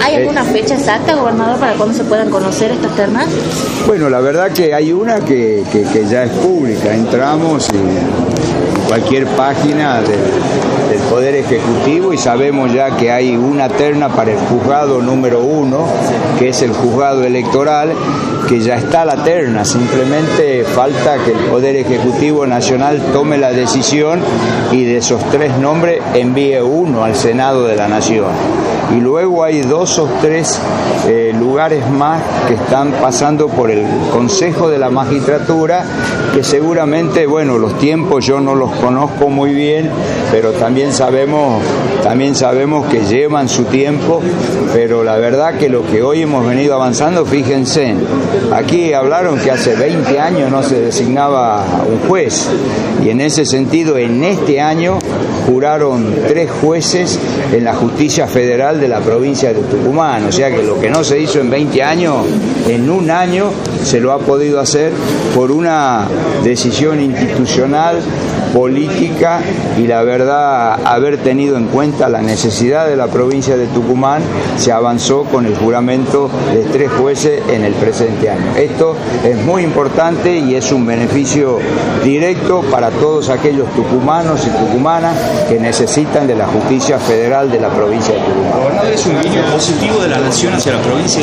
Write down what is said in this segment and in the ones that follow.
¿Hay alguna fecha exacta, gobernador, para cuándo se puedan conocer estas ternas? Bueno, la verdad que hay una que ya es pública. Entramos en cualquier página del Poder Ejecutivo y sabemos ya que hay una terna para el juzgado número 1, que es el juzgado electoral, que ya está la terna, simplemente falta que el Poder Ejecutivo Nacional tome la decisión y de esos 3 nombres envíe uno al Senado de la Nación. Y luego hay 2 o 3 lugares más que están pasando por el Consejo de la Magistratura, que seguramente, bueno, los tiempos yo no los conozco muy bien, pero también sabemos que llevan su tiempo, pero la verdad que lo que hoy hemos venido avanzando, fíjense, aquí hablaron que hace 20 años no se designaba un juez, y en ese sentido, en este año juraron 3 jueces en la Justicia Federal de la provincia de Tucumán, o sea que lo que no se hizo en 20 años, en un año se lo ha podido hacer por una decisión institucional, política, y la verdad, haber tenido en cuenta la necesidad de la provincia de Tucumán, se avanzó con el juramento de 3 jueces en el presente año. Esto es muy importante y es un beneficio directo para todos aquellos tucumanos y tucumanas que necesitan de la justicia federal de la provincia de Tucumán. ¿Gobernador, es un guiño positivo de la nación hacia la provincia?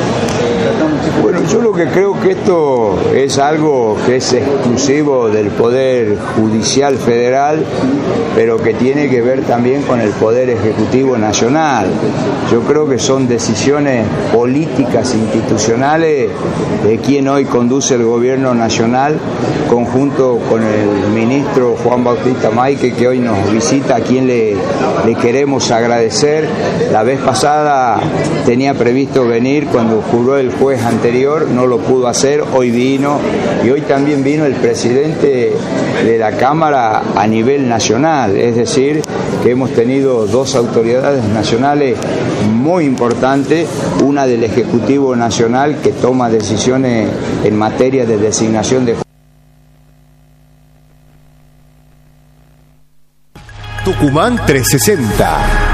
Bueno, yo lo que creo que esto es algo que es exclusivo del Poder Judicial Federal, pero que tiene que ver también con el Poder Ejecutivo Nacional. Yo creo que son decisiones políticas institucionales de quien hoy conduce el gobierno nacional, conjunto con el ministro Juan Bautista Maike, que hoy nos visita, a quien le queremos agradecer. La vez pasada tenía previsto venir cuando juró el juez anterior, no lo pudo hacer, hoy vino, y hoy también vino el presidente de la Cámara a nivel nacional, es decir, que hemos tenido 2 autoridades nacionales muy importantes, una del Ejecutivo Nacional que toma decisiones en materia de designación de Tucumán 360.